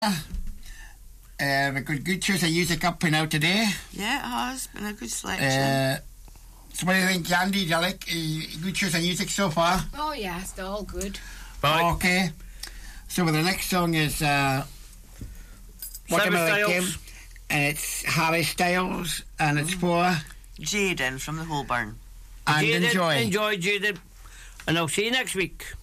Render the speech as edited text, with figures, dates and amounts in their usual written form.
We've got good choice of music up and out today. Yeah, it has been a good selection. So what do you think, Andy? Do you like good choice of music so far? Oh yes, they're all good. Right. Okay. So the next song is Watermelon Kim, and it's Harry Styles, and it's for Jaden from the Holborn. and Jaden, enjoy. Enjoy, Jaden. And I'll see you next week.